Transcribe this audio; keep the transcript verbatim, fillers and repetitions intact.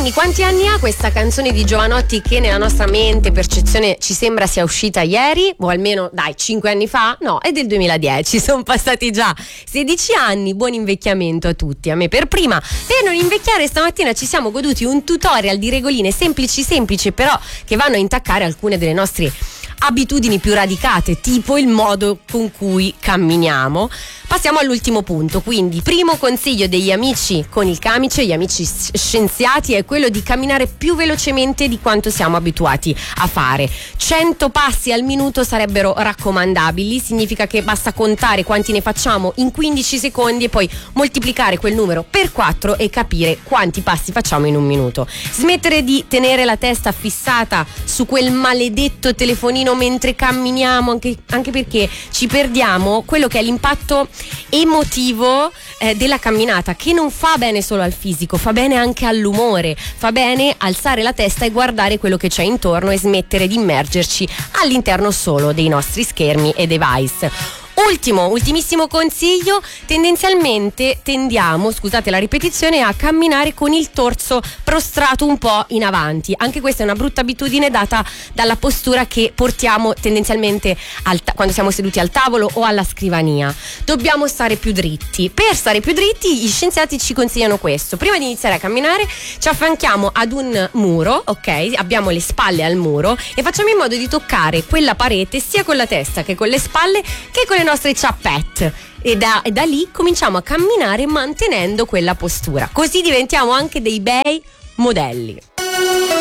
Quindi quanti anni ha questa canzone di Jovanotti che nella nostra mente, percezione, ci sembra sia uscita ieri? O almeno, dai, cinque anni fa? No, è del duemiladieci, sono passati già sedici anni. Buon invecchiamento a tutti, a me per prima. Per non invecchiare stamattina ci siamo goduti un tutorial di regoline semplici semplici, però che vanno a intaccare alcune delle nostre abitudini più radicate, tipo il modo con cui camminiamo. Passiamo all'ultimo punto, quindi primo consiglio degli amici con il camice, gli amici scienziati, è quello di camminare più velocemente di quanto siamo abituati a fare. cento passi al minuto sarebbero raccomandabili, significa che basta contare quanti ne facciamo in quindici secondi e poi moltiplicare quel numero per quattro e capire quanti passi facciamo in un minuto. Smettere di tenere la testa fissata su quel maledetto telefonino mentre camminiamo, anche, anche perché ci perdiamo quello che è l'impatto emotivo eh, della camminata, che non fa bene solo al fisico, fa bene anche all'umore, fa bene alzare la testa e guardare quello che c'è intorno e smettere di immergerci all'interno solo dei nostri schermi e device. Ultimo, ultimissimo consiglio, tendenzialmente tendiamo, scusate la ripetizione, a camminare con il torso prostrato un po' in avanti. Anche questa è una brutta abitudine data dalla postura che portiamo tendenzialmente al ta- quando siamo seduti al tavolo o alla scrivania. Dobbiamo stare più dritti. Per stare più dritti gli scienziati ci consigliano questo. Prima di iniziare a camminare ci affianchiamo ad un muro, ok? Abbiamo le spalle al muro e facciamo in modo di toccare quella parete sia con la testa che con le spalle che con le nostre ciappette, e da, e da lì cominciamo a camminare mantenendo quella postura, così diventiamo anche dei bei modelli.